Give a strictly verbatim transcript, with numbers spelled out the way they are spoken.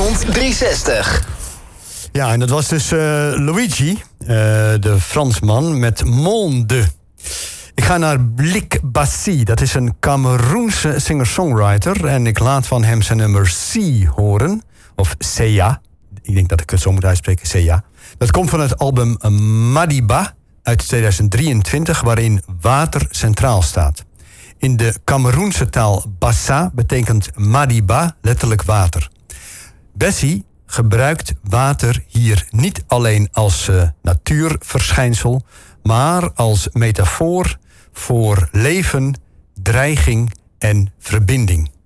driehonderdzestig. Ja, en dat was dus uh, Luigi, uh, de Fransman, met Monde. Ik ga naar Blik Bassi. Dat is een Cameroense singer-songwriter. En ik laat van hem zijn nummer C horen. Of Seya. Ik denk dat ik het zo moet uitspreken, Seya. Dat komt van het album Madiba uit tweeduizend drieëntwintig, waarin water centraal staat. In de Cameroense taal Bassa betekent Madiba letterlijk water. Bessie gebruikt water hier niet alleen als uh, natuurverschijnsel, maar als metafoor voor leven, dreiging en verbinding.